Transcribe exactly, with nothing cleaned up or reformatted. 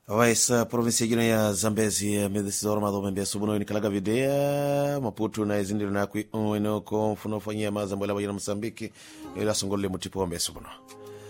Vaisa provinsi yino ya Zambezi medhisora madhome mbia subuno ni kalaga videa Maputo na izindiro na kui enoko mfuno fanyia mazambo la Mozambiki ila songole mutipo wa subuno